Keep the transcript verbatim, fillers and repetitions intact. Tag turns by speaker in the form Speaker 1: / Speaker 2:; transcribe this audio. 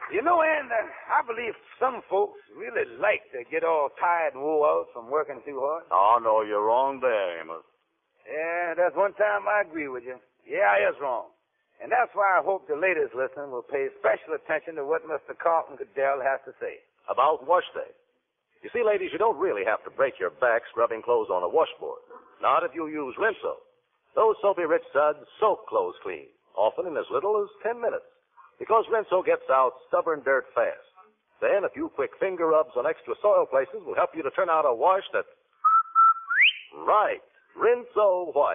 Speaker 1: You know, Ann, uh, I believe some folks really like to get all tired and wore out from working too hard.
Speaker 2: Oh, no, you're wrong there, Amos.
Speaker 1: Yeah, that's one time I agree with you. Yeah, I is wrong. And that's why I hope the ladies listening will pay special attention to what Mister Carlton Goodell has to say.
Speaker 2: About wash day. You see, ladies, you don't really have to break your back scrubbing clothes on a washboard. Not if you use Rinso. Those soapy rich suds soak clothes clean, often in as little as ten minutes. Because Rinso gets out stubborn dirt fast. Then a few quick finger rubs on extra soil places will help you to turn out a wash that's right. Rinso White.